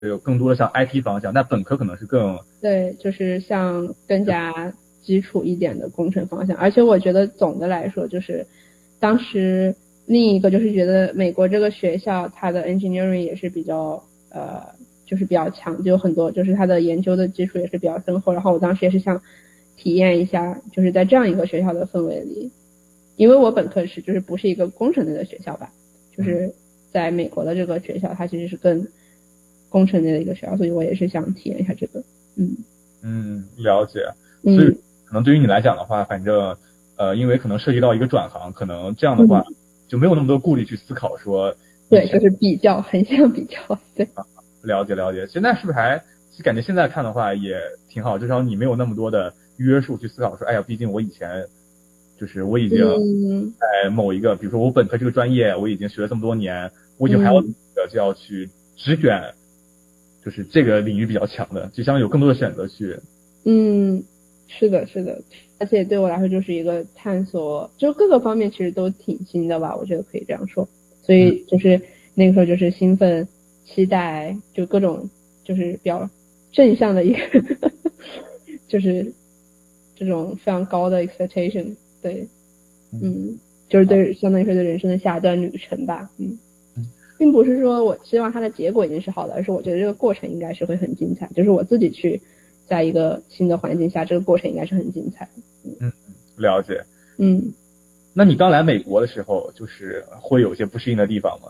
有更多的像 IT 方向，但本科可能是更对，就是像更加基础一点的工程方向。而且我觉得总的来说，就是当时另一个就是觉得美国这个学校它的 engineering 也是比较就是比较强，就有很多就是它的研究的基础也是比较深厚。然后我当时也是想体验一下，就是在这样一个学校的氛围里，因为我本科是就是不是一个工程类的学校吧，就是在美国的这个学校它其实是更工程类的一个学校，所以我也是想体验一下这个。 了解。所以可能对于你来讲的话，反正因为可能涉及到一个转行，可能这样的话就没有那么多顾虑去思考说对，就是比较，很像比较。对， 了解了解。现在是不是还感觉现在看的话也挺好，至少你没有那么多的约束去思考说，哎呀，毕竟我以前就是我已经在某一个，比如说我本科这个专业我已经学了这么多年，我已经还要就要去只选就是这个领域比较强的，就相当于有更多的选择去。 是的，是的，而且对我来说就是一个探索，就各个方面其实都挺新的吧，我觉得可以这样说。所以就是那个时候就是兴奋、期待，就各种就是比较正向的一个就是这种非常高的 expectation。对，就是对相当于说对人生的下一段旅程吧。并不是说我希望它的结果已经是好的，而是我觉得这个过程应该是会很精彩，就是我自己去在一个新的环境下，这个过程应该是很精彩的。 了解。那你刚来美国的时候，就是会有些不适应的地方吗？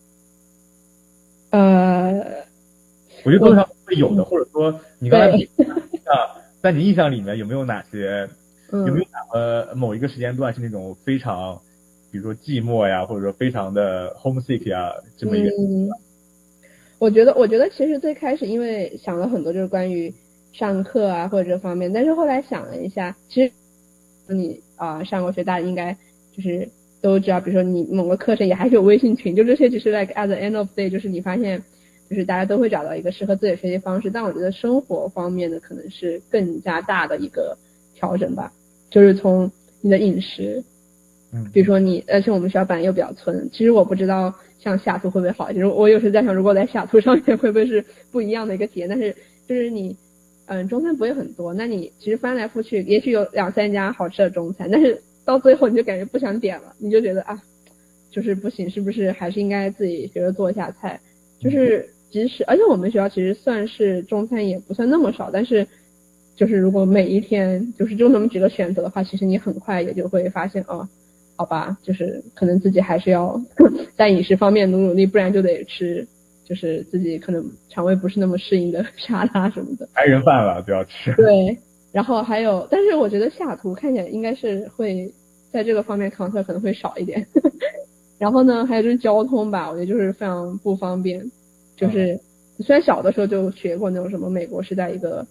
我觉得多多少少会有的，或者说你刚才在你印象里面有没有哪些，有没有某一个时间段是那种非常，比如说寂寞呀，或者说非常的 homesick 呀这么一个？ 我觉得其实最开始因为想了很多就是关于上课啊或者这方面，但是后来想了一下，其实你上过学大家应该就是都知道，比如说你某个课程也还是有微信群，就这些只是 like at the end of the day， 就是你发现就是大家都会找到一个适合自己的学习方式，但我觉得生活方面的可能是更加大的一个调整吧，就是从你的饮食，比如说而且我们学校本来又比较村，其实我不知道像西雅图会不会好，就是我有时在想，如果在西雅图上面会不会是不一样的一个体验，但是就是你中餐不会很多，那你其实翻来覆去也许有2-3家好吃的中餐，但是到最后你就感觉不想点了，你就觉得就是不行，是不是还是应该自己学着做一下菜，就是即使而且我们学校其实算是中餐也不算那么少，但是就是如果每一天就是就那么几个选择的话，其实你很快也就会发现好吧，就是可能自己还是要在饮食方面努力，不然就得吃就是自己可能肠胃不是那么适应的沙拉什么的， 白人饭了不要吃。 对，然后还有，但是我觉得西雅图看起来应该是会在这个方面 concern 可能会少一点。然后呢，还有就是交通吧，我觉得就是非常不方便。就是虽然小的时候就学过那种什么美国是在一个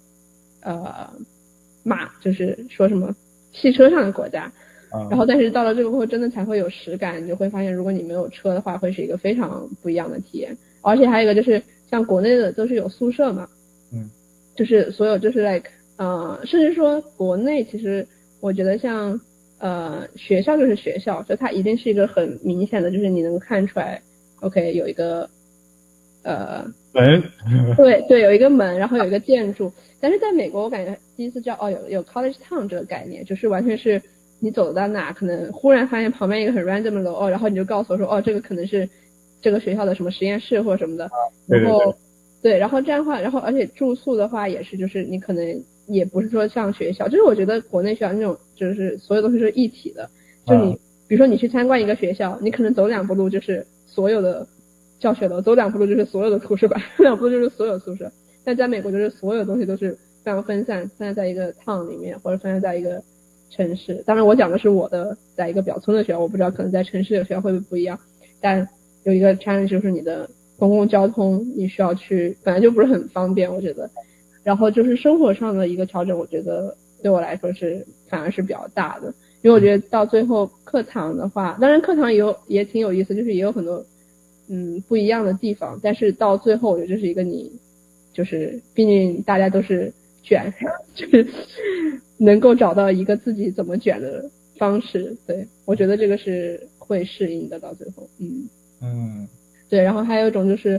就是说什么汽车上的国家，然后但是到了这个过后真的才会有实感，你就会发现如果你没有车的话会是一个非常不一样的体验。而且还有一个就是像国内的都是有宿舍嘛，就是所有就是 like 甚至说国内其实我觉得像学校就是学校，就它一定是一个很明显的，就是你能看出来 OK 有一个门对有一个门，然后有一个建筑。但是在美国我感觉第一次知道有 college town 这个概念，就是完全是你走到哪可能忽然发现旁边一个很 random 的楼然后你就告诉我说这个可能是这个学校的什么实验室或者什么的，然后对，然后这样的话，然后而且住宿的话也是就是你可能也不是说像学校，就是我觉得国内学校那种就是所有东西是一体的，就你比如说你去参观一个学校，你可能走2步路就是所有的教学楼，走2步路就是所有的图书馆，2步路就是所有宿舍。但在美国就是所有东西都是非常分散在一个 town 里面，或者分散在一个城市。当然我讲的是我的在一个表村的学校，我不知道可能在城市的学校会不会不一样，但有一个 challenge 就是你的公共交通你需要去本来就不是很方便我觉得，然后就是生活上的一个调整，我觉得对我来说是反而是比较大的。因为我觉得到最后课堂的话，当然课堂也挺有意思，就是也有很多不一样的地方，但是到最后我觉得这是一个你就是毕竟大家都是卷，就是能够找到一个自己怎么卷的方式，对，我觉得这个是会适应的到最后。对，然后还有一种就是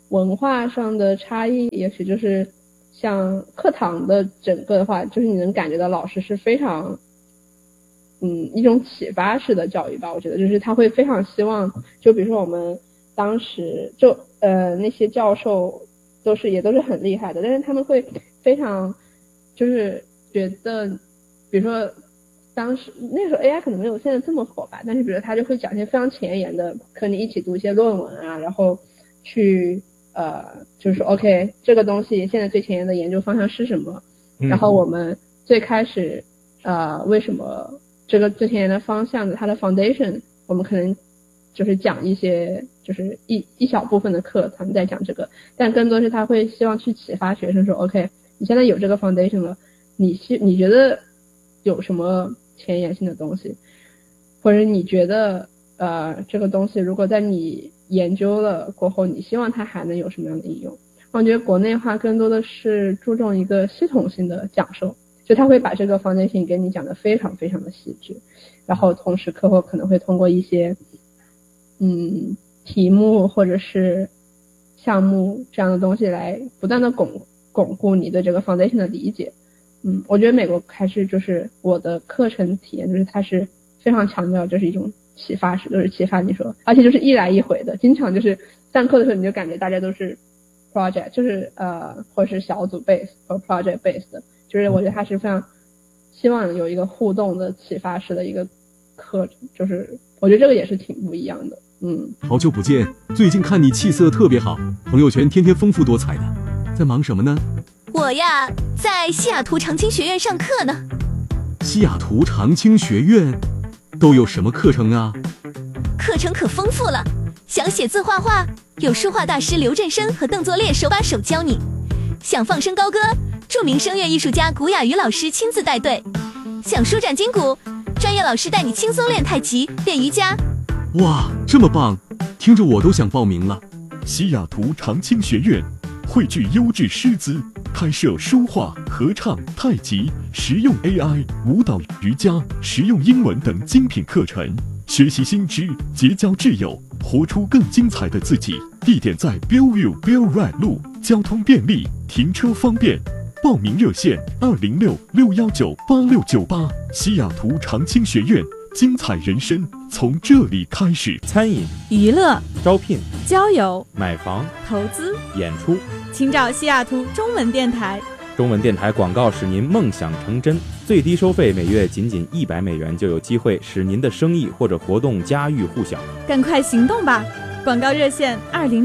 文化上的差异，也许就是像课堂的整个的话，就是你能感觉到老师是非常一种启发式的教育吧。我觉得就是他会非常希望，就比如说我们当时就那些教授也都是很厉害的，但是他们会非常就是觉得，比如说当时那时候 AI 可能没有现在这么火吧，但是比如他就会讲一些非常前沿的，和你一起读一些论文啊，然后去就是说 OK 这个东西现在最前沿的研究方向是什么，然后我们最开始为什么这个最前沿的方向的它的 foundation 我们可能就是讲一些就是一小部分的课他们在讲这个，但更多是他会希望去启发学生说 OK 你现在有这个 foundation 了，你觉得有什么前沿性的东西，或者你觉得这个东西如果在你研究了过后你希望它还能有什么样的应用。我觉得国内的话更多的是注重一个系统性的讲授，就他会把这个 foundation 给你讲得非常非常的细致，然后同时课后可能会通过一些题目或者是项目这样的东西来不断的巩固你对这个 foundation 的理解。我觉得美国还是就是我的课程体验就是它是非常强调就是一种启发式，就是启发你说，而且就是一来一回的，经常就是上课的时候你就感觉大家都是 project 就是或者是小组 base 或 project base 的，就是我觉得它是非常希望有一个互动的启发式的一个课程，就是我觉得这个也是挺不一样的。 好久不见，最近看你气色特别好，朋友圈天天丰富多彩的，在忙什么呢？ 我呀，在西雅图长青学院上课呢。 西雅图长青学院都有什么课程啊？ 课程可丰富了，想写字画画，有书画大师刘振生和邓作烈手把手教你；想放声高歌，著名声乐艺术家古雅瑜老师亲自带队；想舒展筋骨，专业老师带你轻松练太极、练瑜伽。 哇，这么棒，听着我都想报名了。 西雅图长青学院汇聚优质师资，开设书画、合唱、太极、实用 AI、舞蹈、瑜伽、实用英文等精品课程，学习新知，结交挚友，活出更精彩的自己。地点在 Bellevue Bell Ride 路，交通便利，停车方便。报名热线206-619-8698。西雅图长青学院，精彩人生从这里开始。 餐饮、 娱乐、 招聘、 交友、 买房、 投资、 演出， 请找西雅图中文电台。 中文电台广告使您梦想成真，最低收费每月仅$100就有机会使您的生意或者活动家喻户晓。 赶快行动吧！广告热线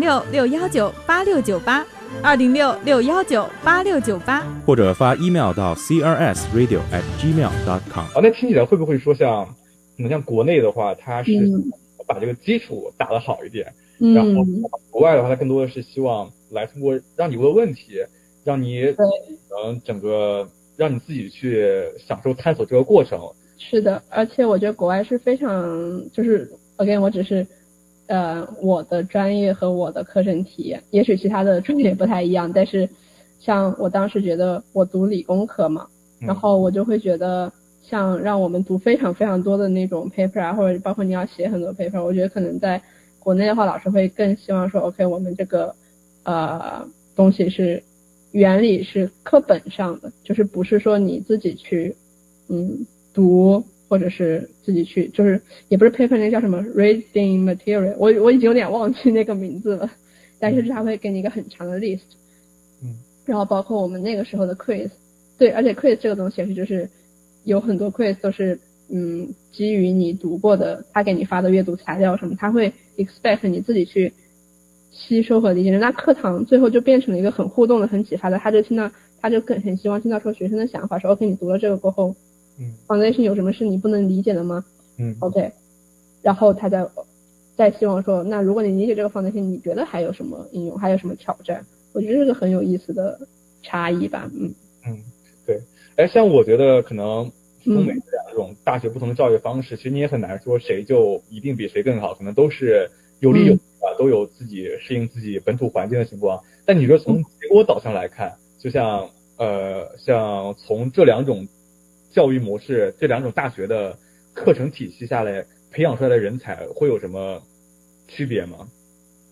206-619-8698，206-619-8698， 或者发 email 到 crsradio@gmail.com。 那听起来会不会说像国内的话，它是把这个基础打得好一点，然后国外的话，它更多的是希望来通过让你问问题，让你整个让你自己去享受探索这个过程。 是的，而且我觉得国外是非常就是 again 我只是我的专业和我的课程体验，也许其他的专业不太一样，但是像我当时觉得我读理工科嘛，然后我就会觉得像让我们读非常非常多的那种 paper 啊，或者包括你要写很多 paper， 我觉得可能在国内的话，老师会更希望说 OK 我们这个东西是原理是课本上的，就是不是说你自己去读，或者是自己去就是也不是 paper 那个叫什么 reading material， 我已经有点忘记那个名字了，但是他会给你一个很长的 list，然后包括我们那个时候的 quiz， 对，而且 quiz 这个东西也是就是有很多 quiz 都是基于你读过的他给你发的阅读材料什么，他会 expect 你自己去吸收和理解，那课堂最后就变成了一个很互动的很启发的，他就很希望听到说学生的想法，说 OK 你读了这个过后foundation 有什么是你不能理解的吗？OK， 然后他再希望说，那如果你理解这个 foundation， 你觉得还有什么应用，还有什么挑战？我觉得这个很有意思的差异吧。 对。像我觉得可能中美这两种大学不同的教育方式，其实你也很难说谁就一定比谁更好，可能都是有利有弊都有自己适应自己本土环境的情况。但你说从结果导向来看，就像从这两种教育模式，这两种大学的课程体系下来培养出来的人才会有什么区别吗？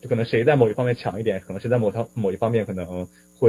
就可能谁在某一方面强一点，可能谁在某一方面可能会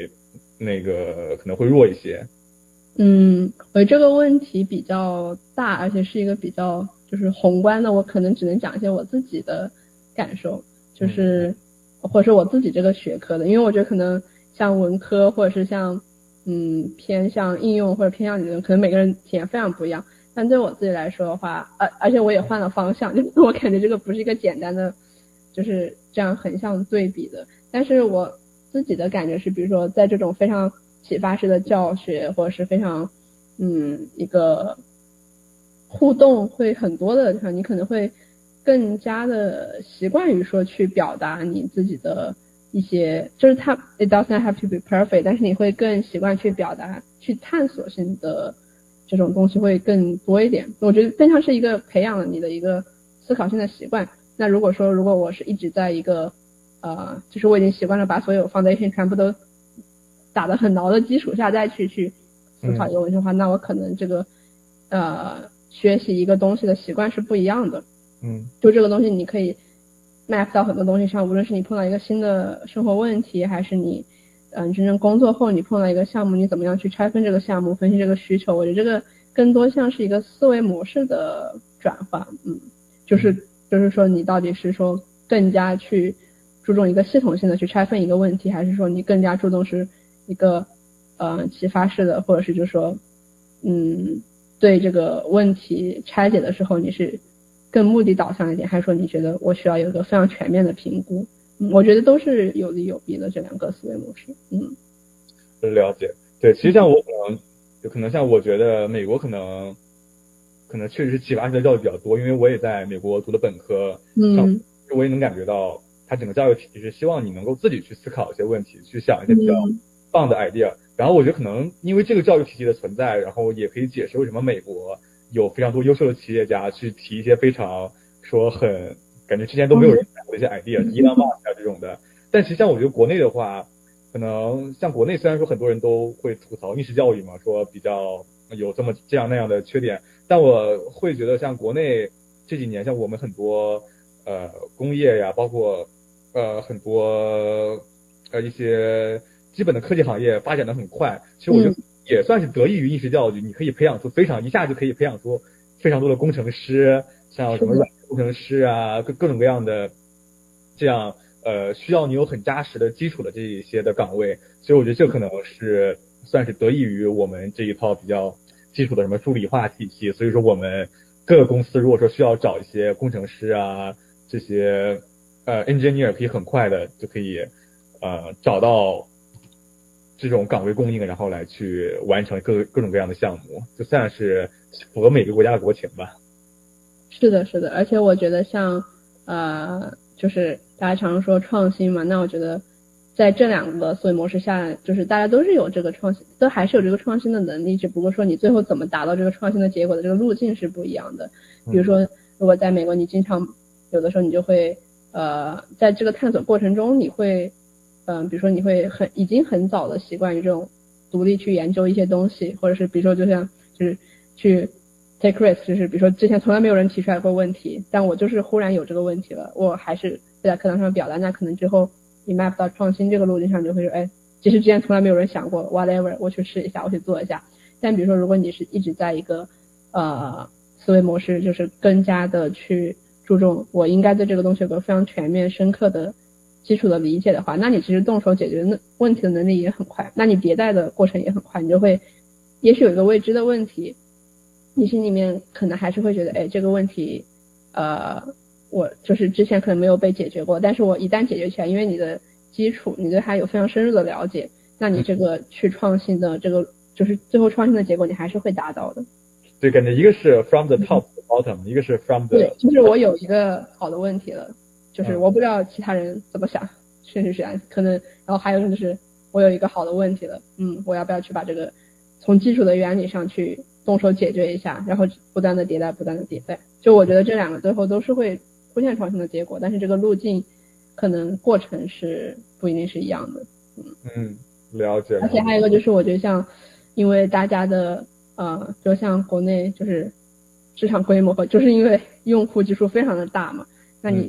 弱一些。 我这个问题比较大，而且是一个比较就是宏观的，我可能只能讲一些我自己的感受，就是或者是我自己这个学科的，因为我觉得可能像文科或者是像偏向应用或者偏向理论，可能每个人体验非常不一样。但对我自己来说的话，而且我也换了方向，就是我感觉这个不是一个简单的就是这样横向对比的。但是我自己的感觉是，比如说在这种非常启发式的教学，或者是非常一个互动会很多的地方，你可能会更加的习惯于说去表达你自己的一些，就是it doesn't have to be perfect， 但是你会更习惯去表达去探索性的这种东西会更多一点。我觉得更像是一个培养了你的一个思考性的习惯。那如果我是一直在一个就是我已经习惯了把所有 foundation 全部都打得很牢的基础下再去思考一个问题的话，那我可能这个学习一个东西的习惯是不一样的。就这个东西你可以 map 到很多东西上，无论是你碰到一个新的生活问题，还是你真正工作后你碰到一个项目，你怎么样去拆分这个项目，分析这个需求。我觉得这个更多像是一个思维模式的转换。就是说你到底是说更加去注重一个系统性的去拆分一个问题，还是说你更加注重是一个启发式的，或者是就是说对这个问题拆解的时候你是更目的导向一点，还是说你觉得我需要有一个非常全面的评估。我觉得都是有利有弊的这两个思维模式。 了解。对，其实像我可能像我觉得美国可能确实是启发式的教育比较多，因为我也在美国读的本科，我也能感觉到它整个教育体系是希望你能够自己去思考一些问题，去想一些比较棒的 idea。然后我觉得可能因为这个教育体系的存在，然后也可以解释为什么美国有非常多优秀的企业家去提一些非常说很感觉之前都没有人想过的一些 idea， Elon Musk 这种的。但实际上我觉得国内的话，可能像国内虽然说很多人都会吐槽应试教育嘛，说比较有这样那样的缺点，但我会觉得像国内这几年像我们很多工业呀，包括很多一些基本的科技行业发展的很快，其实我觉得也算是得益于应试教育，你可以培养出一下就可以培养出非常多的工程师，像什么软件工程师啊，各种各样的这样需要你有很扎实的基础的这一些的岗位，所以我觉得这可能是算是得益于我们这一套比较基础的什么数理化体系。所以说我们各个公司如果说需要找一些工程师啊，这些engineer 可以很快的就可以找到这种岗位供应，然后来去完成各种各样的项目，就算是符合每个国家的国情吧。 是的，而且我觉得像就是大家常说创新嘛，那我觉得在这两个思维模式下，就是大家都是有这个创新，都还是有这个创新的能力，只不过说你最后怎么达到这个创新的结果的这个路径是不一样的。比如说如果在美国，你经常有的时候你就会在这个探索过程中你会比如说你会已经很早的习惯于这种独立去研究一些东西，或者是比如说就像就是去 take risk， 就是比如说之前从来没有人提出来过问题，但我就是忽然有这个问题了，我还是在课堂上表达，那可能之后你 map 到创新这个路径上就会说，其实之前从来没有人想过 whatever， 我去试一下，我去做一下。但比如说如果你是一直在一个思维模式，就是更加的去注重我应该对这个东西有个非常全面深刻的基础的理解的话，那你其实动手解决问题的能力也很快，那你迭代的过程也很快，你就会也许有一个未知的问题，你心里面可能还是会觉得这个问题我就是之前可能没有被解决过，但是我一旦解决起来，因为你的基础你对它有非常深入的了解，那你这个去创新的这个就是最后创新的结果你还是会达到的。 对，感觉一个是 from the top to the bottom， 一个是 from the 对，就是我有一个好的问题了，就是我不知道其他人怎么想，甚至是可能，然后还有就是我有一个好的问题了，我要不要去把这个从基础的原理上去动手解决一下，然后不断的迭代，就我觉得这两个最后都是会出现创新的结果，但是这个路径可能过程是不一定是一样的。 了解。 而且还有一个就是我觉得像因为大家的就像国内就是市场规模和就是因为用户基数非常的大嘛，那你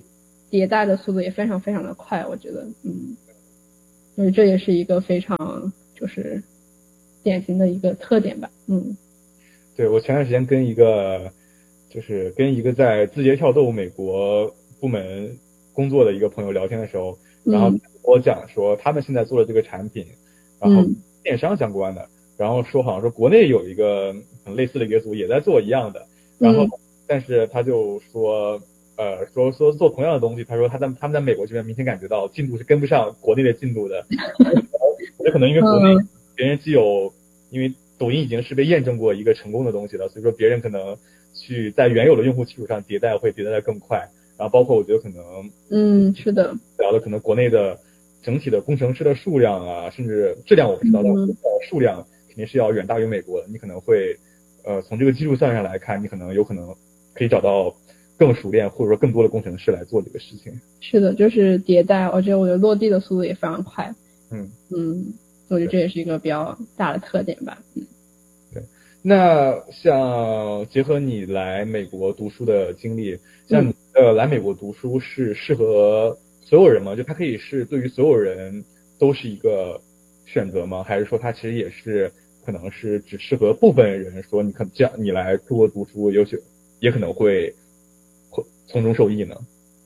迭代的速度也非常非常的快，我觉得，所以这也是一个非常就是典型的一个特点吧， 对，我前段时间跟一个在字节跳动美国部门工作的一个朋友聊天的时候，然后我讲说他们现在做的这个产品，然后电商相关的，然后说好像说国内有一个很类似的一个组也在做一样的，然后但是他就说说做同样的东西，他说他们在美国这边明显感觉到进度是跟不上国内的进度的，也可能因为国内别人因为抖音已经是被验证过一个成功的东西了，所以说别人可能去在原有的用户基础上会迭代的更快，然后包括我觉得可能是的， 聊的可能国内的整体的工程师的数量啊，甚至质量我不知道，但数量肯定是要远大于美国的，你可能会从这个基数上来看，你有可能可以找到更熟练或者说更多的工程师来做这个事情。是的，就是迭代，我觉得落地的速度也非常快。我觉得这也是一个比较大的特点吧。 对。那像结合你来美国读书的经历，像你来美国读书是适合所有人吗？就它可以是对于所有人都是一个选择吗？还是说它其实也是可能是只适合部分人，说你来出国读书，也可能会从中受益呢？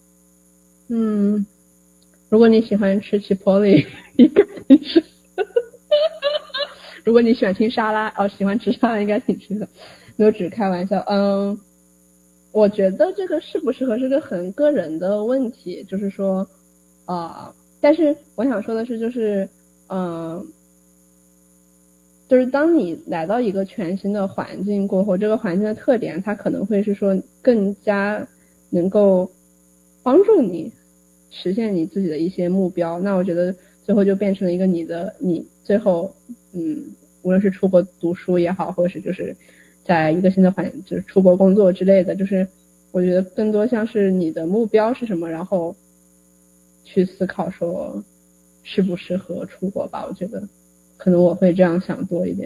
如果你喜欢吃 Chipotle， 应该是如果你喜欢吃沙拉，喜欢吃沙拉应该挺适合。没有，只开玩笑。我觉得这个适不适合是个很个人的问题，就是说但是我想说的是，就是当你来到一个全新的环境过后，这个环境的特点它可能会是说更加能够帮助你实现你自己的一些目标，那我觉得最后就变成了一个你最后无论是出国读书也好，或者是就是在一个新的环境，就是出国工作之类的，就是我觉得更多像是你的目标是什么，然后去思考说适不适合出国吧。我觉得可能我会这样想多一点。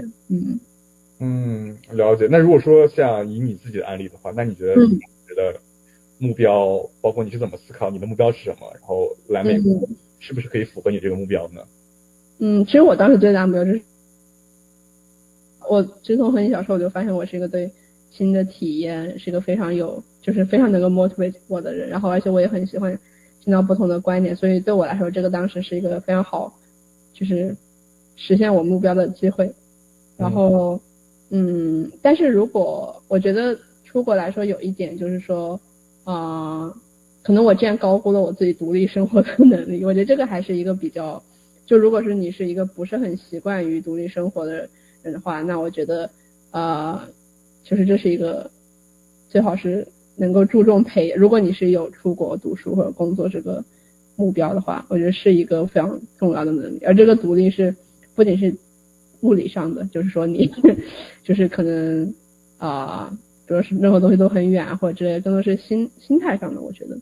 了解。那如果说像以你自己的案例的话，那你觉得目标包括你是怎么思考，你的目标是什么，然后来美国是不是可以符合你这个目标呢？ 其实我当时最大目标就是我自从很小时候我就发现我是一个对新的体验是一个非常就是非常能够 motivate 我的人，然后而且我也很喜欢听到不同的观点，所以对我来说这个当时是一个非常好就是实现我目标的机会。然后但是如果我觉得出国来说有一点就是说可能我这样高估了我自己独立生活的能力，我觉得这个还是一个比较，就如果是你是一个不是很习惯于独立生活的人的话，那我觉得就是这是一个最好是能够注重如果你是有出国读书或者工作这个目标的话，我觉得是一个非常重要的能力。而这个独立是不仅是物理上的，就是说你就是可能比如说任何东西都很远或者之类，更多是心态上的，我觉得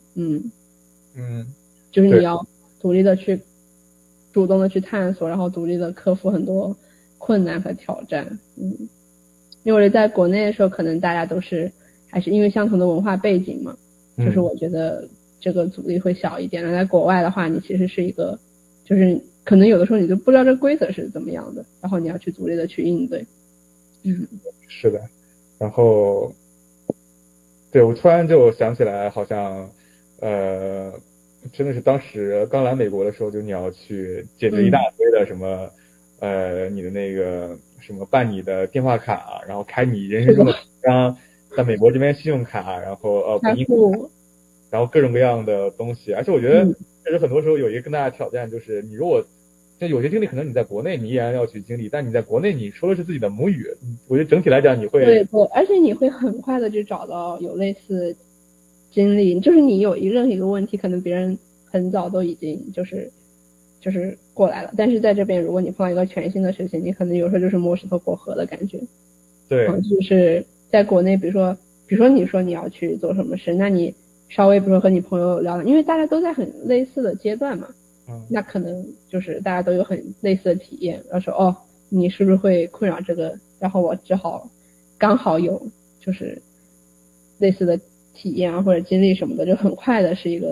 就是你要独立的去主动的去探索，然后独立的克服很多困难和挑战。因为在国内的时候可能大家都是还是因为相同的文化背景嘛，就是我觉得这个阻力会小一点。那在国外的话，你其实是一个就是可能有的时候你就不知道这规则是怎么样的，然后你要去独立的去应对。 是的。然后对，我突然就想起来，好像真的是当时刚来美国的时候，就你要去解决一大堆的什么你的那个什么办你的电话卡，然后开你人生中的张，在美国这边信用卡，然后然后各种各样的东西。而且我觉得其实很多时候有一个更大的挑战，就是你如果就有些经历可能你在国内你依然要去经历，但你在国内你说的是自己的母语，我觉得整体来讲你会对，而且你会很快的去找到有类似经历，就是你有任何一个问题，可能别人很早都已经就是过来了，但是在这边如果你碰到一个全新的事情，你可能有时候就是摸石头过河的感觉。 对， 就是在国内比如说你说你要去做什么事，那你稍微比如说和你朋友聊，因为大家都在很类似的阶段嘛，那可能就是大家都有很类似的体验，然后说你是不是会困扰这个，然后我刚好有就是类似的体验或者经历什么的，就很快的是一个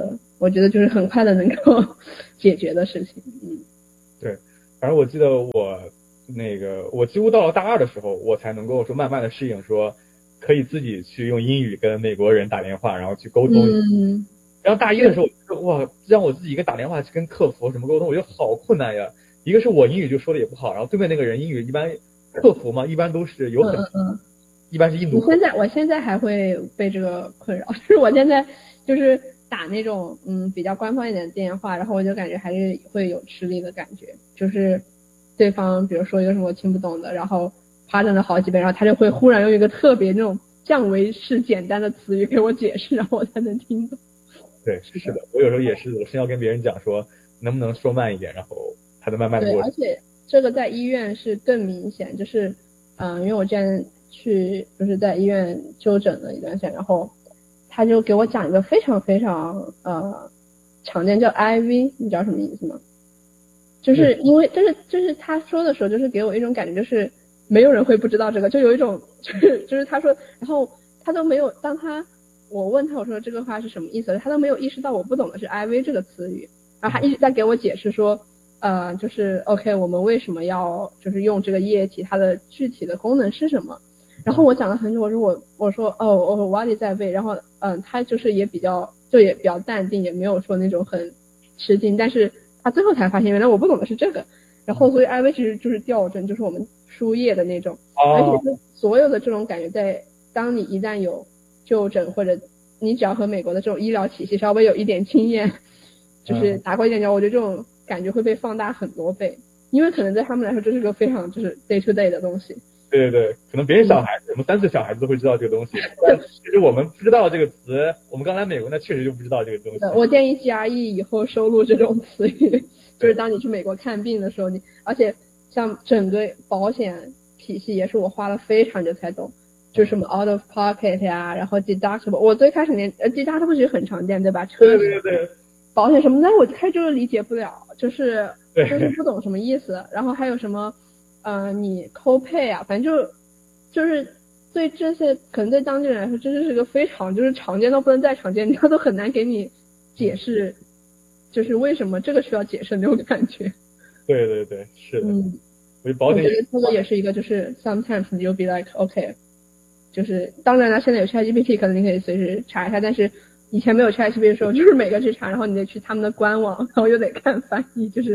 我觉得就是很快的能够解决的事情。 对，反正我记得我几乎到了大2的时候，我才能够说慢慢的适应，说可以自己去用英语跟美国人打电话，然后去沟通。然后大1的时候，我觉得哇，让我自己一个打电话去跟客服什么沟通，我觉得好困难呀。一个是我英语就说的也不好，然后对面那个人英语一般，客服嘛一般都是有一般是印度客服。 我现在还会被这个困扰，就是我现在就是打那种比较官方一点的电话，然后我就感觉还是会有吃力的感觉，就是对方比如说一个什么我听不懂的，然后发展了好几遍，然后他就会忽然用一个特别那种降维式简单的词语给我解释，然后我才能听懂。 对，是的，我有时候也是，我先要跟别人讲说能不能说慢一点，然后他就慢慢对，而且这个在医院是更明显，就是因为我之前去就是在医院就诊了一段时间，然后他就给我讲一个非常非常常见叫 IV， 你知道什么意思吗？就是因为就是他说的时候，就是给我一种感觉，就是没有人会不知道这个，就有一种就是他说，然后他都没有，当我问他我说这个话是什么意思，他都没有意识到我不懂的是 IV 这个词语，然后他一直在给我解释说就是 OK 我们为什么要就是用这个液体，它的具体的功能是什么。然后我讲了很久，我说我瓦里在背，然后他就是也比较淡定，也没有说那种很吃惊，但是他最后才发现原来我不懂的是这个。然后所以 IV 其实就是吊针，就是我们输液的那种，而且所有的这种感觉在当你一旦有就诊，或者你只要和美国的这种医疗体系稍微有一点经验，就是打过一点交，我觉得这种感觉会被放大很多倍，因为可能在他们来说这是个非常就是 day to day 的东西。 对对对，可能别人小孩子，我们3岁小孩子都会知道这个东西，但其实我们不知道这个词，我们刚来美国那确实就不知道这个东西。 我建议 GRE 以后收录这种词语，就是当你去美国看病的时候，而且像整个保险体系也是我花了非常久才懂，就是什么 out of pocket 呀，然后 deductible， 我最开始deductible 其实很常见，对吧？车对保险什么的，我开始就是理解不了，就是不懂什么意思。然后还有什么你 copay 啊，反正就是对这些可能对当地人来说，这是个非常就是常见到不能再常见，他都很难给你解释，就是为什么这个需要解释那种感觉。 对对对，是的。我觉得保险这个也是一个，就是 sometimes you'll be like OK， 就是当然了，现在有 ChatGPT， 可能你可以随时查一下，但是以前没有 ChatGPT 的时候，就是每个去查，然后你得去他们的官网，然后又得看翻译，就是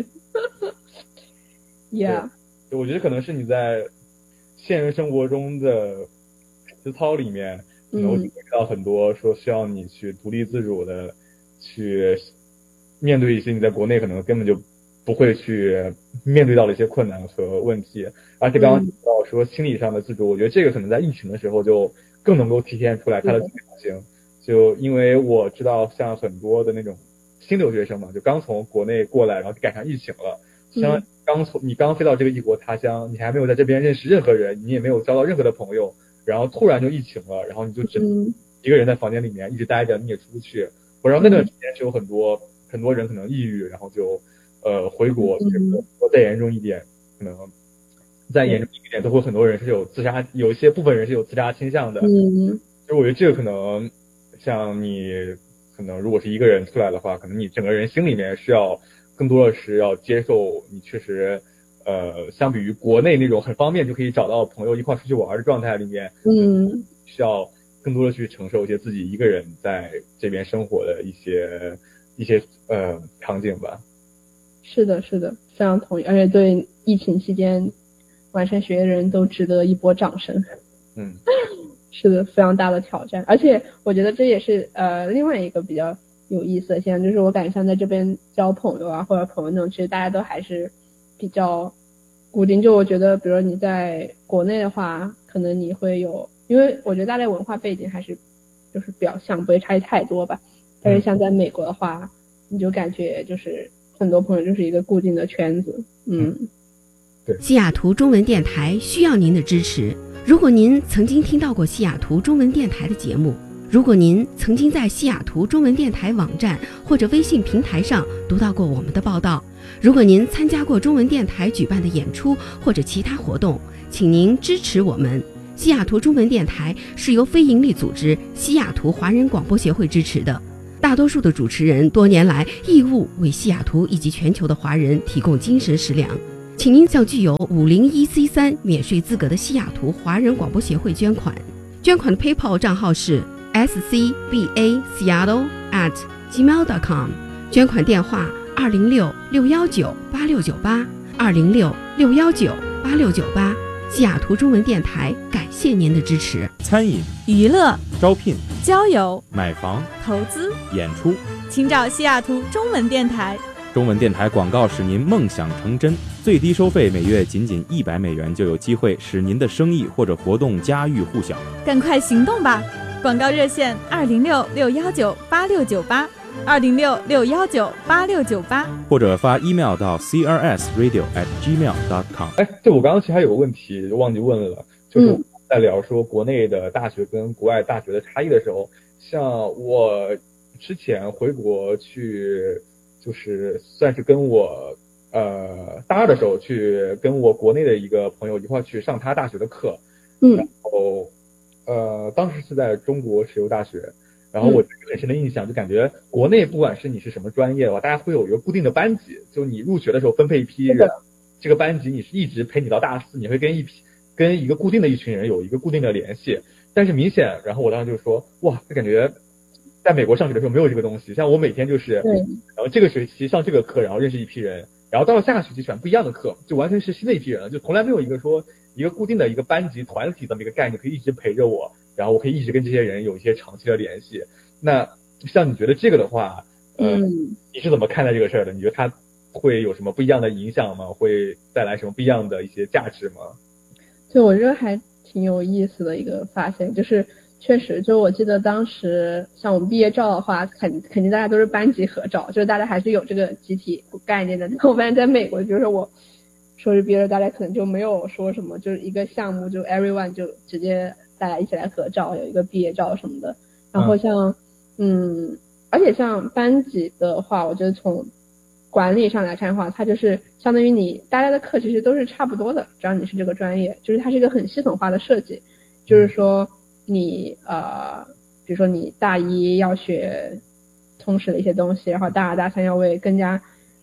，yeah。 我觉得可能是你在现实生活中的实操里面，可能会遇到很多说需要你去独立自主的去面对一些你在国内可能根本就不会去面对到的一些困难和问题。而且刚刚提到说心理上的自主，我觉得这个可能在疫情的时候就更能够体现出来它的重要性。就因为我知道像很多的那种新留学生嘛，就刚从国内过来，然后赶上疫情了，像你刚飞到这个异国他乡，你还没有在这边认识任何人，你也没有交到任何的朋友，然后突然就疫情了，然后你就只一个人在房间里面一直待着，你也出不去。然后那段时间是有很多人可能抑郁，然后就回国，再严重一点，可能再严重一点都会很多人是有自杀，有一些部分人是有自杀倾向的。就我觉得这个可能像你可能如果是一个人出来的话，可能你整个人心里面需要更多的是要接受你确实相比于国内那种很方便就可以找到朋友一块出去玩的状态里面，需要更多的去承受一些自己一个人在这边生活的一些场景吧。 是的，非常同意，而且对疫情期间完成学业的人都值得一波掌声。是的，非常大的挑战，而且我觉得这也是另外一个比较有意思的现象，就是我感觉像在这边交朋友啊或者朋友那种，其实大家都还是比较固定。就我觉得比如你在国内的话，可能你会有，因为我觉得大家文化背景还是就是比较像，不会差异太多吧。但是像在美国的话，你就感觉就是很多朋友就是一个固定的圈子。 对。 西雅图中文电台需要您的支持。如果您曾经听到过西雅图中文电台的节目，如果您曾经在西雅图中文电台网站或者微信平台上读到过我们的报道，如果您参加过中文电台举办的演出或者其他活动，请您支持我们。西雅图中文电台是由非营利组织西雅图华人广播协会支持的。 大多数的主持人多年来义务为西雅图以及全球的华人提供精神食粮。请您向具有501C3免税资格的西雅图华人广播协会捐款。捐款的 PayPal 账号是 scbaseattle@gmail.com， 捐款电话206-619-8698 206-619-8698。西雅图中文电台感谢您的支持。 餐饮、 娱乐、 招聘、 交友、 买房、 投资、 演出， 请找西雅图中文电台。 中文电台广告使您梦想成真，最低收费每月仅$100就有机会使您的生意或者活动家喻户晓。 赶快行动吧！广告热线206-619-8698 206-619-8698， 或者发 email 到 crsradio@gmail.com。 对，我刚刚其实还有个问题忘记问了，就是我在聊说国内的大学跟国外大学的差异的时候，像我之前回国去，就是算是跟我大二的时候去跟我国内的一个朋友一块去上他大学的课，然后当时是在中国石油大学。然后我很深的印象，就感觉国内不管是你是什么专业的话，大家会有一个固定的班级，就你入学的时候分配一批人，这个班级你是一直陪你到大四，你会跟一个固定的一群人有一个固定的联系。但是明显，然后我当时就说，哇，就感觉在美国上学的时候没有这个东西，像我每天就是，然后这个学期上这个课，然后认识一批人，然后到了下个学期选不一样的课，就完全是新的一批人了，就从来没有一个说一个固定的一个班级团体这么一个概念可以一直陪着我。然后我可以一直跟这些人有一些长期的联系。那像你觉得这个的话，你是怎么看待这个事儿的？你觉得它会有什么不一样的影响吗？会带来什么不一样的一些价值吗？ 对，我觉得还挺有意思的一个发现，就是确实，就我记得当时像我们毕业照的话，肯定大家都是班级合照，就是大家还是有这个集体概念的。但我发现在美国，比如说我说是毕业照，大家可能就没有说什么，就是一个项目就 everyone 就直接大家一起来合照，有一个毕业照什么的。然后像而且像班级的话，我觉得从管理上来看的话，它就是相当于你大家的课其实都是差不多的，只要你是这个专业，就是它是一个很系统化的设计。就是说你比如说你大一要学通识的一些东西，然后大二大三要为更加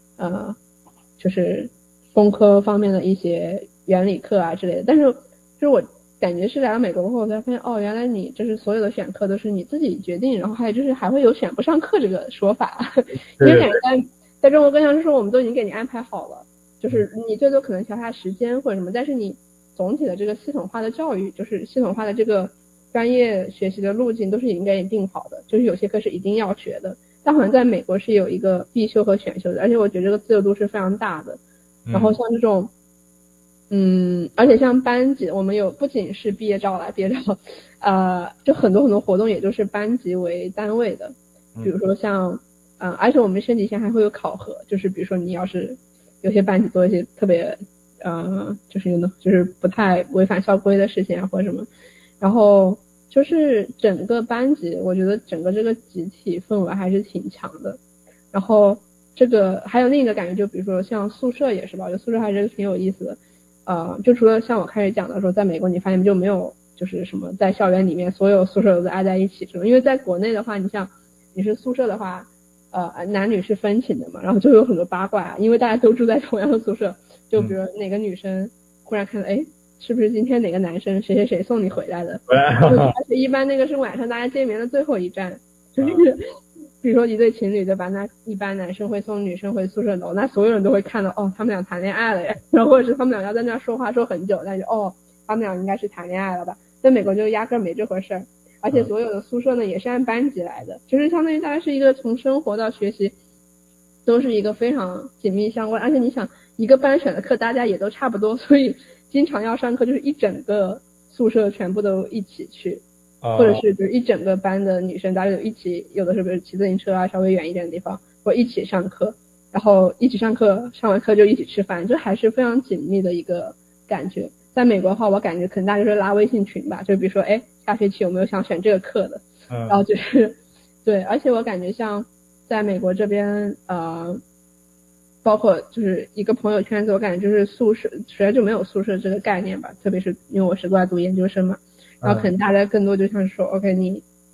就是工科方面的一些原理课啊之类的。但是就是我感觉是来到美国后，我才发现原来你就是所有的选课都是你自己决定，然后还有就是还会有选不上课这个说法。因为感觉在中国更像是说我们都已经给你安排好了，就是你最多可能调下时间或者什么，但是你总体的这个系统化的教育，就是系统化的这个专业学习的路径都是已经给你定好的，就是有些课是一定要学的，但好像在美国是有一个必修和选修的，而且我觉得这个自由度是非常大的。然后像这种而且像班级，我们有不仅是毕业照就很多活动也都是班级为单位的，比如说像而且我们升级前还会有考核，就是比如说你要是有些班级做一些特别就是不太违反校规的事情啊或者什么，然后就是整个班级我觉得整个这个集体氛围还是挺强的。然后这个还有另一个感觉，就比如说像宿舍也是吧，我觉得宿舍还是挺有意思的。就除了像我开始讲的说，在美国你发现就没有就是什么在校园里面所有宿舍都挨在一起这种，因为在国内的话，你像你是宿舍的话，男女是分寝的嘛，然后就有很多八卦，因为大家都住在同样的宿舍，就比如哪个女生忽然看到是不是今天哪个男生谁谁谁送你回来的，而且一般那个是晚上大家见面的最后一站，就是比如说一对情侣对吧，那一般男生会送女生回宿舍楼，那所有人都会看到他们俩谈恋爱了耶，然后或者是他们俩要在那说话说很久，但是他们俩应该是谈恋爱了吧。在美国就压根没这回事儿，而且所有的宿舍呢也是按班级来的，就是相当于大家是一个从生活到学习都是一个非常紧密相关，而且你想一个班选的课大家也都差不多，所以经常要上课就是一整个宿舍全部都一起去，或者是就是一整个班的女生大家就一起，有的时候比如骑自行车啊稍微远一点的地方或一起上课，然后一起上课，上完课就一起吃饭，这还是非常紧密的一个感觉。在美国的话我感觉可能大家就是拉微信群吧，就比如说下学期有没有想选这个课的，然后就是对，而且我感觉像在美国这边包括就是一个朋友圈子，我感觉就是宿舍实在就没有宿舍这个概念吧，特别是因为我是过来读研究生嘛，然后可能大家更多就像是说 OK 你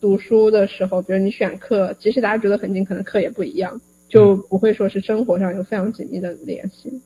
读书的时候，比如你选课，即使大家觉得很近，可能课也不一样，就不会说是生活上有非常紧密的联系。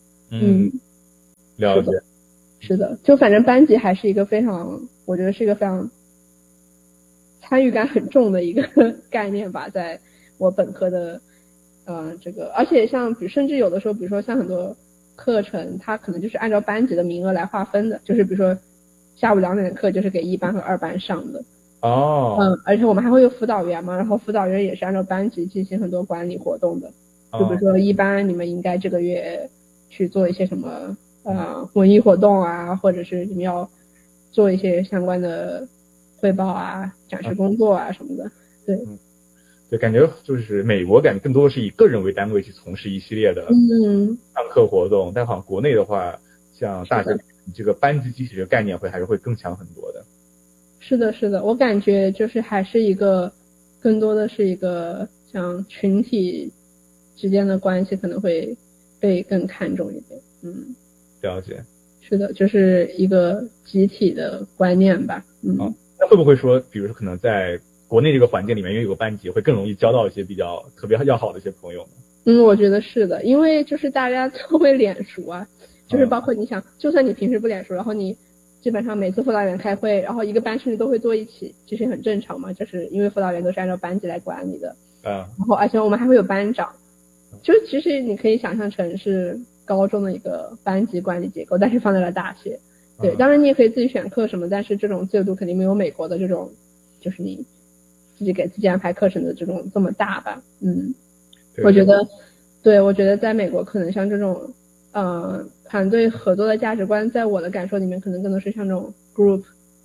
了解。 是的，就反正班级还是一个非常，我觉得是一个非常参与感很重的一个概念吧，在我本科的这个，而且像甚至有的时候，比如说像很多课程，它可能就是按照班级的名额来划分的，就是比如说下午2点的课就是给1班和2班上的。而且我们还会有辅导员嘛，然后辅导员也是按照班级进行很多管理活动的，就比如说1班你们应该这个月去做一些什么文艺活动啊，或者是你们要做一些相关的汇报啊、展示工作啊什么的。对， 对，感觉就是美国感觉更多的是以个人为单位去从事一系列的上课活动，但好像国内的话，像大学这个班级集体的概念还是会更强很多的。 是的，是的，我感觉就是还是一个更多的是一个像群体之间的关系可能会被更看重一点。 了解。 是的，就是一个集体的观念吧。 那会不会说，比如说可能在国内这个环境里面，因为有个班级，会更容易交到一些比较特别要好的一些朋友呢？ 我觉得是的，因为就是大家都会脸熟啊，就是包括你想，就算你平时不脸熟，然后你基本上每次辅导员开会，然后一个班甚至都会坐一起，其实很正常嘛，就是因为辅导员都是按照班级来管理的。然后而且我们还会有班长，就其实你可以想象成是高中的一个班级管理结构，但是放在了大学。对，当然你也可以自己选课什么，但是这种自由度肯定没有美国的这种，就是你自己给自己安排课程的这种这么大吧。我觉得在美国可能像这种团队合作的价值观，在我的感受里面可能更多是像这种 group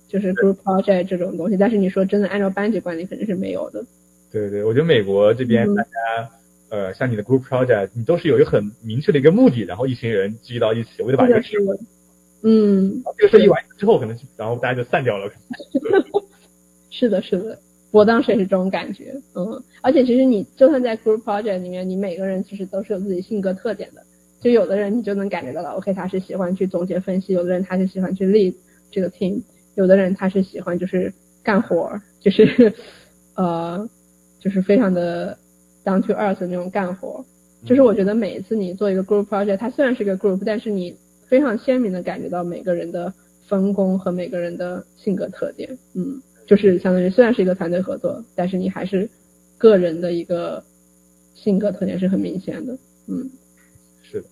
project 这种东西，但是你说真的按照班级管理肯定是没有的。 对，我觉得美国这边大家像你的 group project， 你都是有一个很明确的一个目的，然后一群人聚到一起，为了把这个事这个事一完之后，可能然后大家就散掉了。 是的，我当时也是这种感觉。而且其实你就算在 group project 里面，你每个人其实都是有自己性格特点的。就有的人你就能感觉到了 ，OK， 他是喜欢去总结分析；有的人他是喜欢去 lead 这个 team；有的人他是喜欢就是干活，就是就是非常的 down to earth 的那种干活。就是我觉得每一次你做一个 group project， 它虽然是一个 group， 但是你非常鲜明的感觉到每个人的分工和每个人的性格特点。就是相当于虽然是一个团队合作，但是你还是个人的一个性格特点是很明显的。 是的。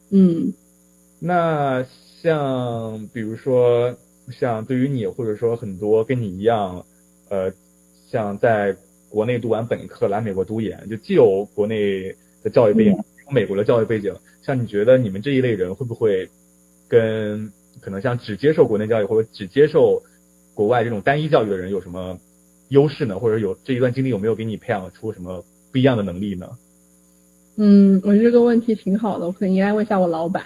那像比如说像对于你或者说很多跟你一样像在国内读完本科来美国读研，就既有国内的教育背景，有美国的教育背景，像你觉得你们这一类人会不会跟可能像只接受国内教育或者只接受国外这种单一教育的人有什么优势呢？或者有这一段经历有没有给你培养出什么不一样的能力呢？ 我觉得这个问题挺好的，我可能应该问一下我老板。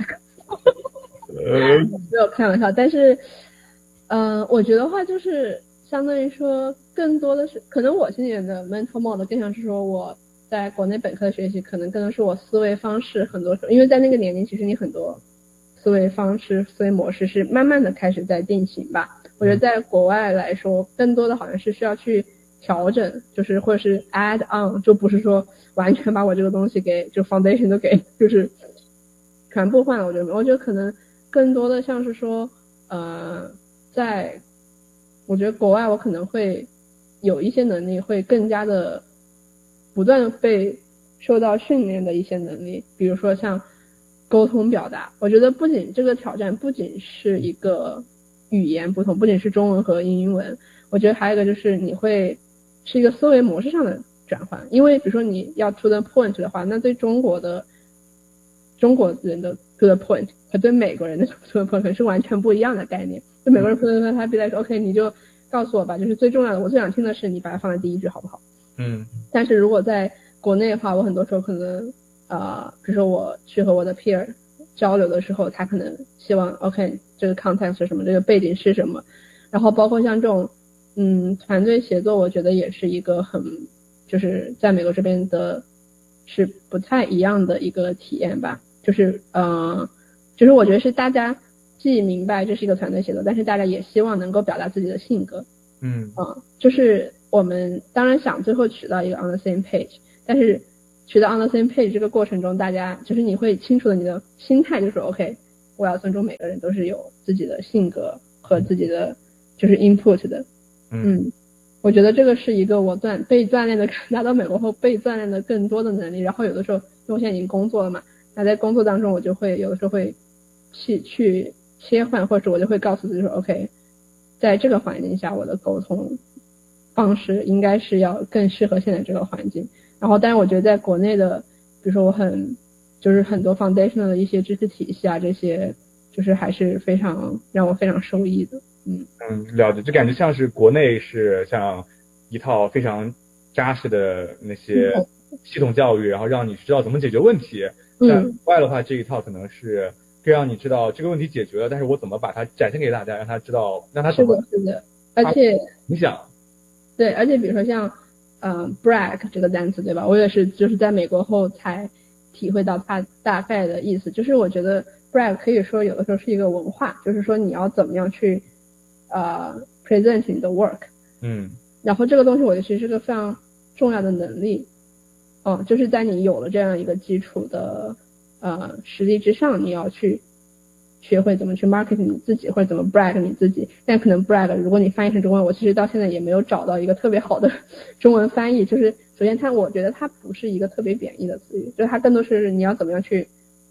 没有开玩笑，但是我觉得话就是相当于说更多的是可能我今年的 mental mode 更像是说我在国内本科的学习可能更多是我思维方式，很多时候因为在那个年龄其实你很多思维方式思维模式是慢慢的开始在定型吧。我觉得在国外来说更多的好像是需要去调整，就是或者是 add on， 就不是说完全把我这个东西给就 foundation 都给就是全部换了。我觉得可能更多的像是说在我觉得国外我可能会有一些能力会更加的不断被受到训练的一些能力，比如说像沟通表达。我觉得不仅这个挑战不仅是一个语言不同，不仅是中文和英文，我觉得还有一个就是你会是一个思维模式上的转换。因为比如说你要 to the point 的话，那对中国人的 to the point 和对美国人的 to the point 可能是完全不一样的概念。就美国人 to the point 他比来说 OK 你就告诉我吧，就是最重要的我最想听的是你把它放在第一句好不好。但是如果在国内的话，我很多时候可能比如说我去和我的 peer 交流的时候，他可能希望 OK 这个 context 是什么，这个背景是什么，然后包括像这种团队协作，我觉得也是一个很就是在美国这边的是不太一样的一个体验吧。就是我觉得是大家既明白这是一个团队协作，但是大家也希望能够表达自己的性格。就是我们当然想最后取到一个 on the same page， 但是取到 on the same page 这个过程中，大家就是你会清楚的你的心态就是 OK， 我要尊重每个人都是有自己的性格和自己的就是 input 的。我觉得这个是一个我被锻炼的，来到美国后被锻炼的更多的能力。然后有的时候因为我现在已经工作了嘛，那在工作当中我就会有的时候会去切换，或者我就会告诉自己说 OK， 在这个环境下我的沟通方式应该是要更适合现在这个环境。然后但是我觉得在国内的比如说就是很多 foundational 的一些知识体系啊，这些就是还是让我非常受益的。 了解，就感觉像是国内是像一套非常扎实的那些系统教育，然后让你知道怎么解决问题。但国外的话，这一套可能是可以让你知道这个问题解决了，但是我怎么把它展现给大家，让他知道，让他怎么是的，而且影响。 对，而且比如说像brag 这个单词，对吧？我也是就是在美国后才体会到它大概的意思。就是我觉得 brag 可以说有的时候是一个文化，就是说你要怎么样去present 你的 work。然后这个东西我觉得其实是个非常重要的能力。就是在你有了这样一个基础的实力之上，你要去学会怎么去 market 你自己，或者怎么 brag 你自己。但可能 brag 如果你翻译成中文，我其实到现在也没有找到一个特别好的中文翻译。就是首先我觉得它不是一个特别贬义的词语，就是它更多是你要怎么样去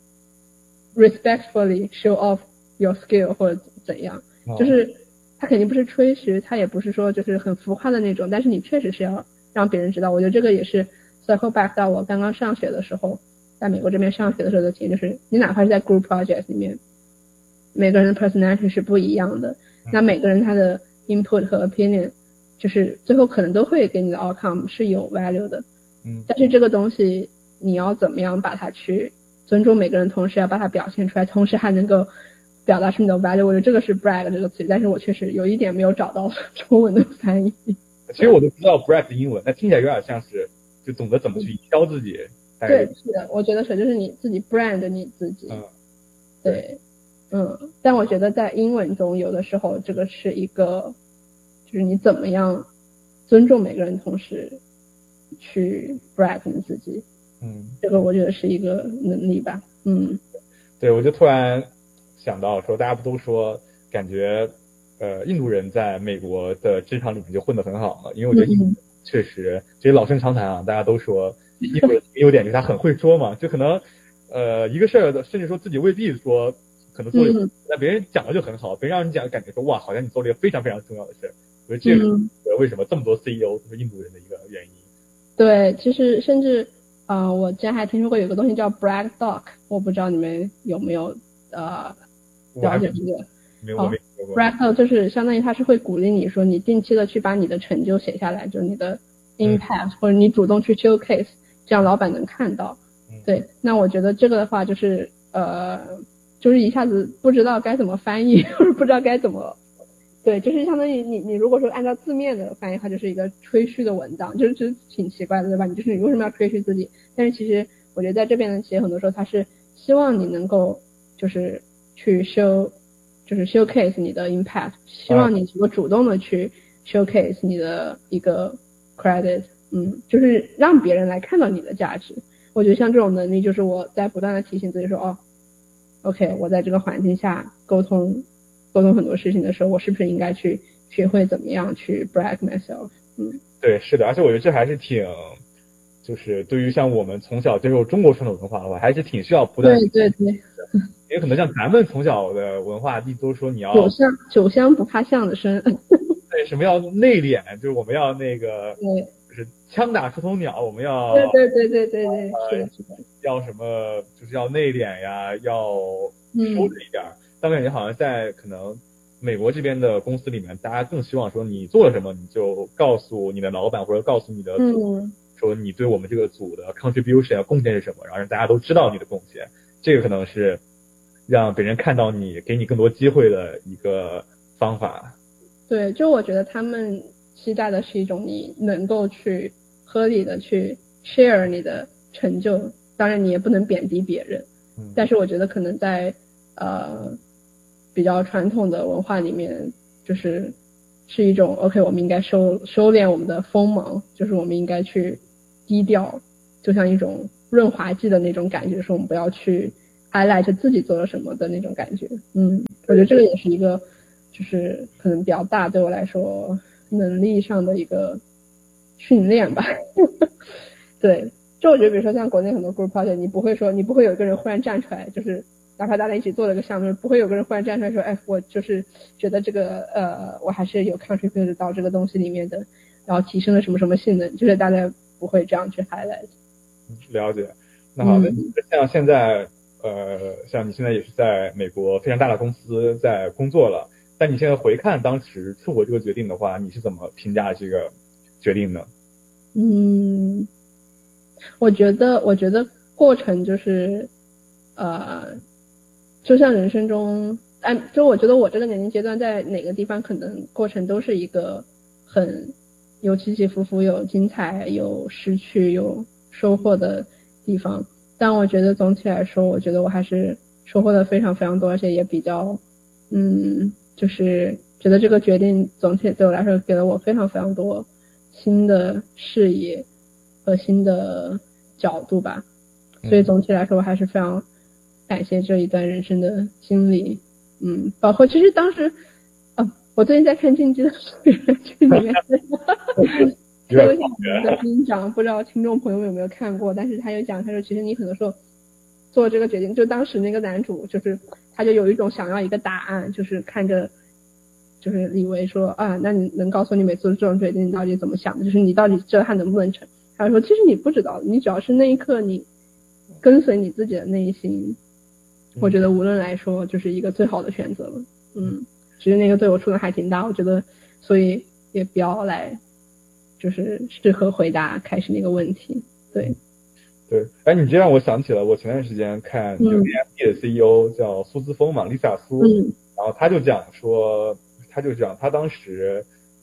respectfully show off your skill 或者怎样。就是它肯定不是吹嘘，它也不是说就是很浮夸的那种，但是你确实是要让别人知道。我觉得这个也是 circle back 到我刚刚上学的时候，在美国这边上学的时候的体验，就是你哪怕是在 group project 里面，每个人的 personality 是不一样的，那每个人他的 input 和 opinion 就是最后可能都会给你的 outcome 是有 value 的。但是这个东西你要怎么样把它去尊重每个人，同时要把它表现出来，同时还能够表达出你的 value。 我觉得这个是 brag 这个词语，但是我确实有一点没有找到中文的翻译。 其实我都不知道 brag 的英文，那听起来有点像是就懂得怎么去营销自己。 对，是的，我觉得是，就是你自己 brand 你自己。对。但我觉得在英文中有的时候这个是一个就是你怎么样尊重每个人，同时去 brag 你自己。这个我觉得是一个能力吧。 对，我就突然想到说，大家不都说感觉印度人在美国的职场里面就混得很好嘛？因为我觉得印度人确实这些老生常谈啊，大家都说印度人优点就是他很会说嘛，就可能一个事儿甚至说自己未必说可能做的，那别人讲的就很好，别人让你讲感觉说哇，好像你做了一个非常非常重要的事。我觉得这个为什么这么多 CEO 都是印度人的一个原因。 对，其实甚至我之前还听说过有个东西叫 brag doc， 我不知道你们有没有了解这个。 没有，我没有过。 brag doc 就是相当于它是会鼓励你说你定期的去把你的成就写下来，就是你的 impact，或者你主动去 showcase， 这样老板能看到。对，那我觉得这个的话就是就是一下子不知道该怎么翻译，或者不知道该怎么，对，就是相当于你如果说按照字面的翻译，它就是一个吹嘘的文章，就是挺奇怪的，对吧？你为什么要吹嘘自己？但是其实我觉得在这边的企业很多时候，它是希望你能够就是去showcase 你的 impact， 希望你能够主动的去 showcase 你的一个 credit， 就是让别人来看到你的价值。我觉得像这种能力，就是我在不断的提醒自己说OK， 我在这个环境下沟通很多事情的时候，我是不是应该去学会怎么样去 brag myself？ 对，是的，而且我觉得这还是就是对于像我们从小接受中国传统文化的话，还是挺需要不断。 对， 也可能像咱们从小的文化一直都说你要酒香不怕巷子深。 对，什么要内敛，就是我们要那个，就是枪打出头鸟，我们要对，是的。 要什么就是要内敛呀，要收着一点。但感觉好像在可能美国这边的公司里面，大家更希望说你做了什么，你就告诉你的老板或者告诉你的组，说你对我们这个组的 contribution 贡献是什么，然后让大家都知道你的贡献。这个可能是让别人看到你，给你更多机会的一个方法。 对，就我觉得他们期待的是一种你能够去合理的去 share 你的成就，当然你也不能贬低别人。但是我觉得可能在比较传统的文化里面，就是是一种 OK， 我们应该收敛我们的锋芒，就是我们应该去低调，就像一种润滑剂的那种感觉，说我们不要去 highlight 自己做了什么的那种感觉。我觉得这个也是一个就是可能比较大对我来说能力上的一个训练吧。对，就我觉得比如说像国内很多 group project， 你不会有一个人忽然站出来，就是哪怕大家一起做了个项目，不会有个人忽然站出来说，哎，我就是觉得这个我还是有 contribute 到这个东西里面的，然后提升了什么什么性能，就是大家不会这样去 highlight。 了解。那好的，像现在像你现在也是在美国非常大的公司在工作了，但你现在回看当时出国这个决定的话，你是怎么评价这个决定呢？ 我觉得过程就是就像人生中就我觉得我这个年龄阶段在哪个地方可能过程都是一个很有起起伏伏，有精彩，有失去，有收获的地方。但我觉得总体来说，我觉得我还是收获的非常非常多，而且也比较就是觉得这个决定总体对我来说给了我非常非常多新的视野和新的角度吧。所以总体来说我还是非常感谢这一段人生的经历。包括其实当时我最近在看进击的巨人剧里面车厢的兵长，不知道听众朋友们有没有看过，但是他有讲，他说其实你很多时候做这个决定，就当时那个男主就是他就有一种想要一个答案，就是看着就是李维说那你能告诉你每次这种决定你到底怎么想的，就是你到底知道他能不能成。他说其实你不知道，你只要是那一刻你跟随你自己的内心，我觉得无论来说就是一个最好的选择了。其实那个对我触动还挺大，我觉得所以也不要来就是适合回答开始那个问题。对， 你这让我想起了我前段时间看就 AMD 的 CEO 叫苏姿丰嘛，Lisa 苏，然后他就讲他当时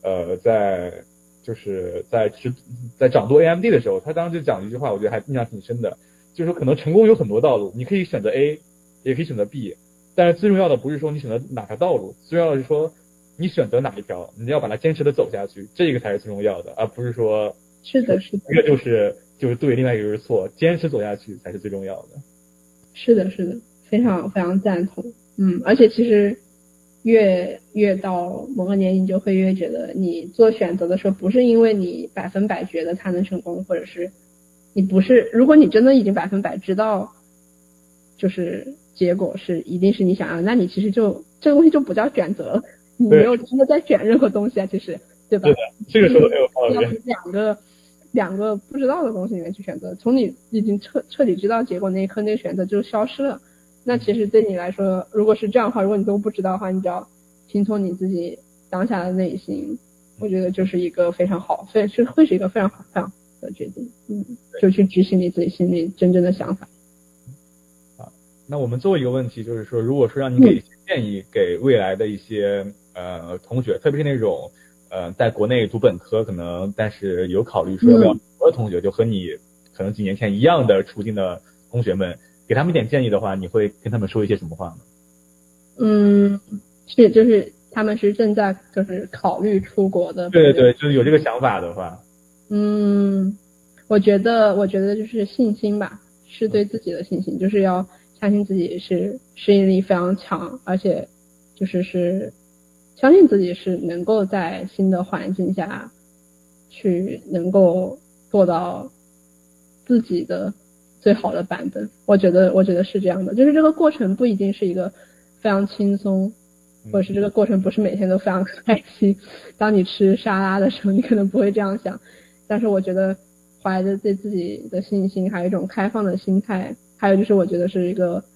在掌舵 AMD 的时候，他当时就讲了一句话，我觉得还印象挺深的，就是说可能成功有很多道路，你可以选择 A 也可以选择 B， 但是最重要的不是说你选择哪条道路，最重要的是说你选择哪一条，你要把它坚持的走下去，这个才是最重要的，而不是说是的一个就是对，另外一个就是错，坚持走下去才是最重要的。是的， 非常非常赞同。而且其实越到某个年龄就会越觉得你做选择的时候不是因为你100%觉得它能成功，或者是你不是，如果你真的已经100%知道就是结果是一定是你想要，那你其实就这个东西就不叫选择了，你没有真的在选任何东西其实对吧？ 对的，这个说的很有道理。 两个不知道的东西里面去选择，从你已经彻底知道结果那一刻，那个选择就消失了。那其实对你来说，如果是这样的话，如果你都不知道的话，你只要听从你自己当下的内心，我觉得就是一个非常好，会是一个非常好的决定。就去执行你自己心里真正的想法。 那我们最后一个问题就是说，如果说让你给建议给未来的一些同学，特别是那种在国内读本科可能但是有考虑说要不要读的同学，就和你可能几年前一样的处境的同学们，给他们一点建议的话，你会跟他们说一些什么话呢？ 就是他们是正在就是考虑出国的。 对，就是有这个想法的话。 我觉得就是信心吧，是对自己的信心，就是要相信自己是适应力非常强，而且是相信自己是能够在新的环境下去能够做到自己的最好的版本。我觉得是这样的，就是这个过程不一定是一个非常轻松，或者是这个过程不是每天都非常开心。当你吃沙拉的时候，你可能不会这样想，但是我觉得怀着对自己的信心，还有一种开放的心态，还有就是我觉得是一个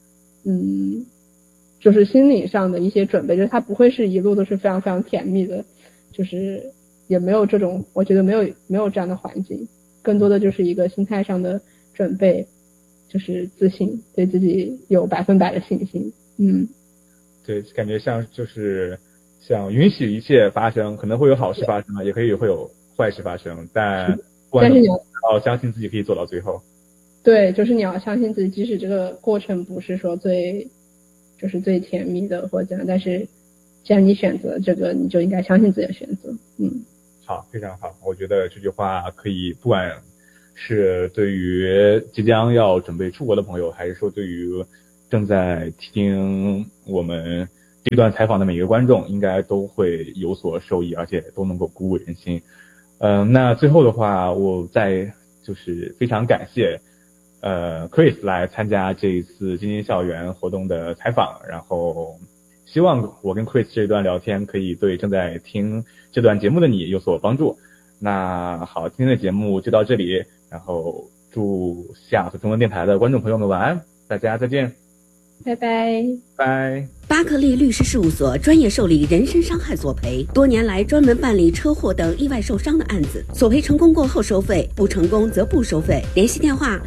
就是心理上的一些准备，就是它不会是一路都是非常非常甜蜜的，就是也没有这种，我觉得没有这样的环境，更多的就是一个心态上的准备，就是自信，对自己有100%的信心。 对，感觉像允许一切发生，可能会有好事发生，也可以会有坏事发生，但是你要相信自己可以走到最后。 对，就是你要相信自己，即使这个过程不是说最甜蜜的或者怎样，但是既然你选择这个，你就应该相信自己的选择。 好，非常好，我觉得这句话可以，不管是对于即将要准备出国的朋友，还是说对于正在听我们这段采访的每一个观众，应该都会有所受益，而且都能够鼓舞人心。那最后的话，我再就是非常感谢Chris 来参加这一次津津校园活动的采访，然后希望我跟 Chris 这段聊天可以对正在听这段节目的你有所帮助。那好，今天的节目就到这里，然后祝西雅图中文电台的观众朋友们晚安，大家再见， 拜拜， 拜。 巴克利律师事务所专业受理人身伤害索赔，多年来专门办理车祸等意外受伤的案子，索赔成功过后收费，不成功则不收费。联系电话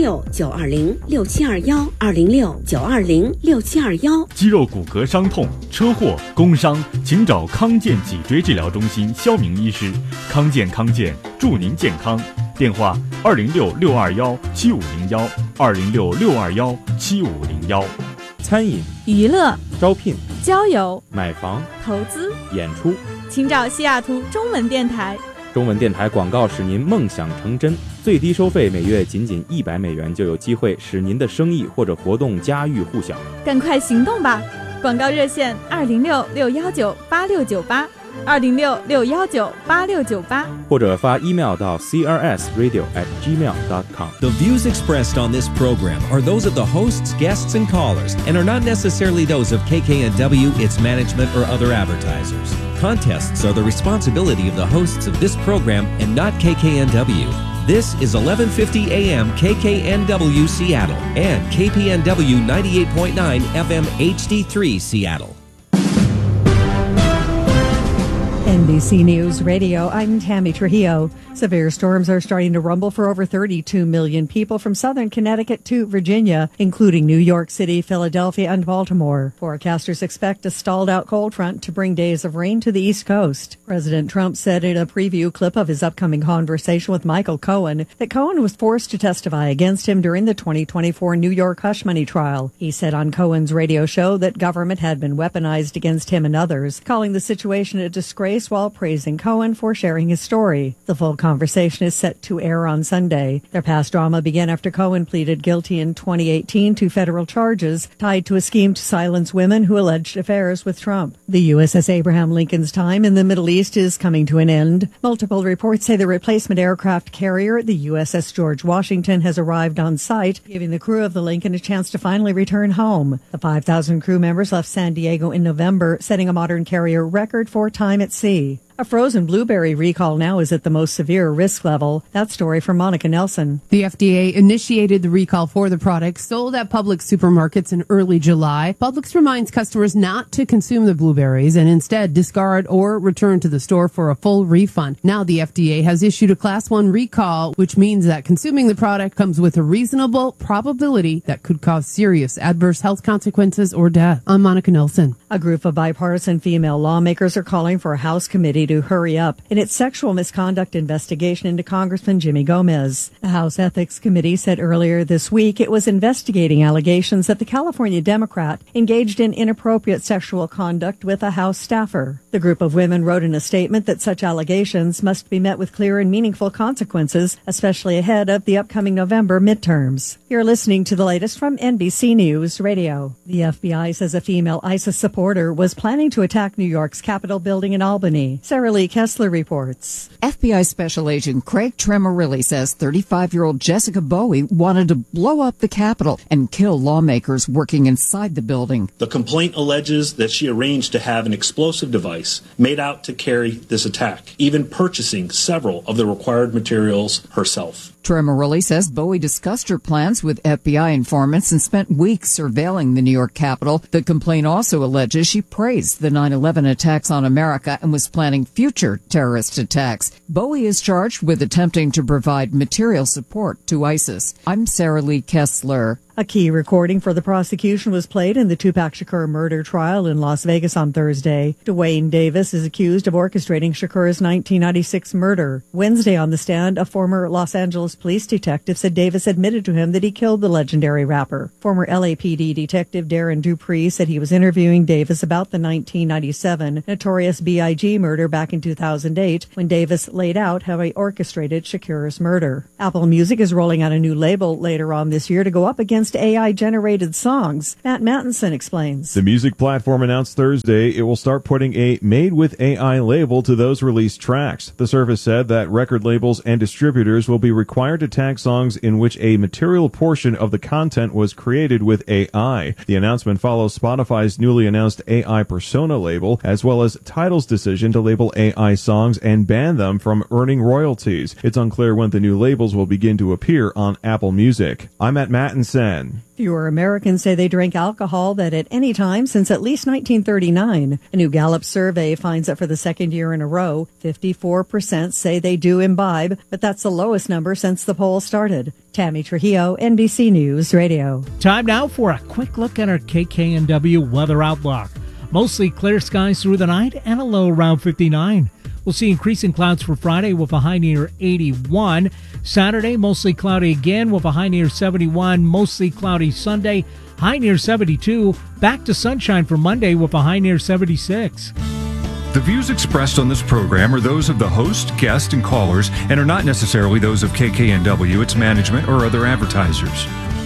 206-920-6721，206-920-6721。 肌肉骨骼伤痛、车祸、工伤，请找康健脊椎治疗中心肖明医师。康健祝您健康。电话206-621-7501，206-621-7501。 餐饮、 娱乐、 招聘、 交友、 买房、 投资、 演出， 请找西雅图中文电台。 中文电台广告使您梦想成真，最低收费每月仅$100就有机会使您的生意或者活动家喻户晓。 赶快行动吧！广告热线206-619-8698，206-619-8698， 或者发 email 到 crsradio@gmail.com。 The views expressed on this program are those of the hosts, guests, and callers, and are not necessarily those of KKNW, its management, or other advertisers. Contests are the responsibility of the hosts of this program and not KKNW. This is 1150 AM KKNW Seattle and KPNW 98.9 FM HD3 Seattle. NBC News Radio, I'm Tammy Trujillo. Severe storms are starting to rumble for over 32 million people from southern Connecticut to Virginia, including New York City, Philadelphia, and Baltimore. Forecasters expect a stalled-out cold front to bring days of rain to the East Coast. President Trump said in a preview clip of his upcoming conversation with Michael Cohen that Cohen was forced to testify against him during the 2024 New York hush money trial. He said on Cohen's radio show that government had been weaponized against him and others, calling the situation a disgrace while praising Cohen for sharing his story. The full conversation is set to air on Sunday. Their past drama began after Cohen pleaded guilty in 2018 to federal charges tied to a scheme to silence women who alleged affairs with Trump. The USS Abraham Lincoln's time in the Middle East is coming to an end. Multiple reports say the replacement aircraft carrier, the USS George Washington, has arrived on site, giving the crew of the Lincoln a chance to finally return home. The 5,000 crew members left San Diego in November, setting a modern carrier record for time at sea. A frozen blueberry recall now is at the most severe risk level. That story from Monica Nelson. The FDA initiated the recall for the product sold at Publix supermarkets in early July. Publix reminds customers not to consume the blueberries and instead discard or return to the store for a full refund. Now the FDA has issued a Class 1 recall, which means that consuming the product comes with a reasonable probability that could cause serious adverse health consequences or death. I'm Monica Nelson. A group of bipartisan female lawmakers are calling for a House committee to hurry up in its sexual misconduct investigation into Congressman Jimmy Gomez. The House Ethics Committee said earlier this week it was investigating allegations that the California Democrat engaged in inappropriate sexual conduct with a House staffer. The group of women wrote in a statement that such allegations must be met with clear and meaningful consequences, especially ahead of the upcoming November midterms. You're listening to the latest from NBC News Radio. The FBI says a female ISIS supporter was planning to attack New York's Capitol building in Albany. Sarah Lee Kessler reports. FBI Special Agent Craig Tremorilli says 35-year-old Jessica Bowie wanted to blow up the Capitol and kill lawmakers working inside the building. The complaint alleges that she arranged to have an explosive device made out to carry this attack, even purchasing several of the required materials herself. Tremorilli says Bowie discussed her plans with FBI informants and spent weeks surveilling the New York Capitol. The complaint also alleges she praised the 9/11 attacks on America and was planning future terrorist attacks. Bowie is charged with attempting to provide material support to ISIS. I'm Sarah Lee Kessler. A key recording for the prosecution was played in the Tupac Shakur murder trial in Las Vegas on Thursday. Dwayne Davis is accused of orchestrating Shakur's 1996 murder. Wednesday on the stand, a former Los Angeles Coast police detective said Davis admitted to him that he killed the legendary rapper. Former LAPD detective Darren Dupree said he was interviewing Davis about the 1997 Notorious B.I.G. murder back in 2008 when Davis laid out how he orchestrated Shakira's murder. Apple Music is rolling out a new label later on this year to go up against AI-generated songs. Matt Mattinson explains. The music platform announced Thursday it will start putting a Made with AI label to those released tracks. The service said that record labels and distributors will be required to tag songs in which a material portion of the content was created with AI. The announcement follows Spotify's newly announced AI Persona label, as well as Tidal's decision to label AI songs and ban them from earning royalties. It's unclear when the new labels will begin to appear on Apple Music. I'm at Mattinson. Fewer Americans say they drink alcohol than at any time since at least 1939. A new Gallup survey finds that for the second year in a row, 54% say they do imbibe, but that's the lowest number since the poll started. Tammy Trujillo, NBC News Radio. Time now for a quick look at our KKNW weather outlook. Mostly clear skies through the night and a low around 59. We'll see increasing clouds for Friday with a high near 81. Saturday, mostly cloudy again with a high near 71. Mostly cloudy Sunday, high near 72. Back to sunshine for Monday with a high near 76. The views expressed on this program are those of the host, guests, and callers and are not necessarily those of KKNW, its management, or other advertisers.